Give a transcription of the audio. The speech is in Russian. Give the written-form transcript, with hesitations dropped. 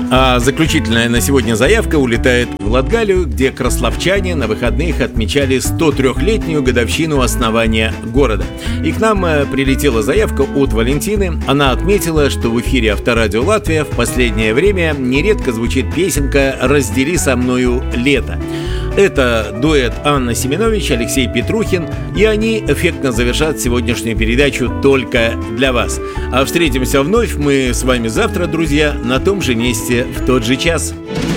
А заключительная на сегодня заявка улетает в Латгалию, где краславчане на выходных отмечали 103-летнюю годовщину основания города. И к нам прилетела заявка от Валентины. Она отметила, что в эфире Авторадио Латвия в последнее время нередко звучит песенка «Раздели со мною лето». Это дуэт Анна Семенович, Алексей Петрухин, и они эффектно завершат сегодняшнюю передачу только для вас. А встретимся вновь мы с вами завтра, друзья, на том же месте в тот же час.